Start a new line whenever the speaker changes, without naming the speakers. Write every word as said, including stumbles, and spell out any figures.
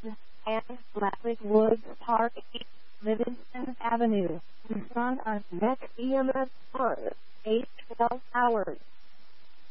and Blacklick Woods Park, Livingston Avenue. Tucson on next E M S for eight to twelve hours.